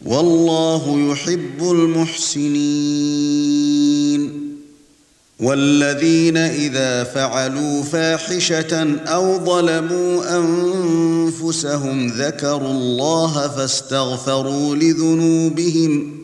والله يحب المحسنين. والذين إذا فعلوا فاحشة أو ظلموا أنفسهم ذكروا الله فاستغفروا لذنوبهم